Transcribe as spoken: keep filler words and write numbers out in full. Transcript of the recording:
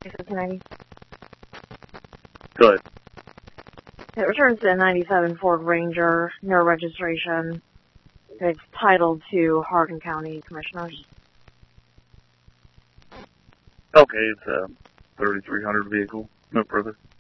ninety. Go ahead. It returns to a ninety-seven Ford Ranger, no registration. It's titled to Hardin County Commissioners. Okay, it's a thirty-three hundred vehicle. No further.